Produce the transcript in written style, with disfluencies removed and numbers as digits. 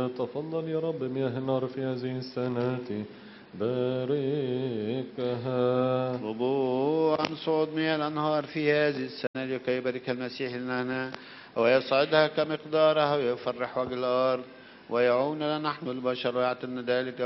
تفضل يا رب مياه النار في هذه السنة، باركها. اطلبوا عن صعود مياه الأنهار في هذه السنة لكي يبارك المسيح لنا ويصعدها كمقدارها ويفرح وجه الأرض ويعون لنا نحن البشر ويعطينا ذلك